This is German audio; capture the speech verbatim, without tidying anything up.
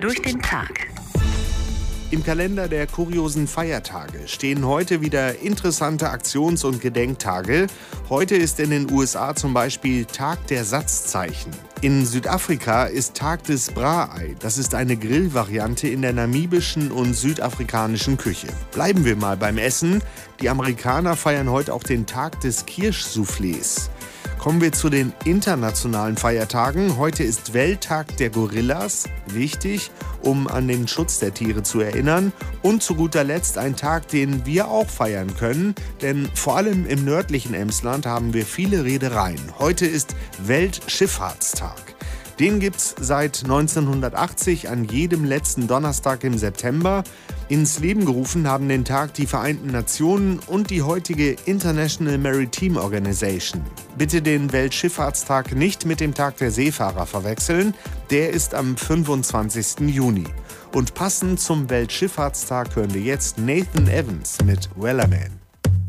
durch den Tag. Im Kalender der kuriosen Feiertage stehen heute wieder interessante Aktions- und Gedenktage. Heute ist in den U S A zum Beispiel Tag der Satzzeichen. In Südafrika ist Tag des Braai. Das ist eine Grillvariante in der namibischen und südafrikanischen Küche. Bleiben wir mal beim Essen. Die Amerikaner feiern heute auch den Tag des Kirschsoufflés. Kommen wir zu den internationalen Feiertagen. Heute ist Welttag der Gorillas, wichtig, um an den Schutz der Tiere zu erinnern. Und zu guter Letzt ein Tag, den wir auch feiern können, denn vor allem im nördlichen Emsland haben wir viele Reedereien. Heute ist Weltschifffahrtstag. Den gibt's seit neunzehnhundertachtzig an jedem letzten Donnerstag im September. Ins Leben gerufen haben den Tag die Vereinten Nationen und die heutige International Maritime Organization. Bitte den Weltschifffahrtstag nicht mit dem Tag der Seefahrer verwechseln. Der ist am fünfundzwanzigsten Juni. Und passend zum Weltschifffahrtstag hören wir jetzt Nathan Evans mit Wellerman.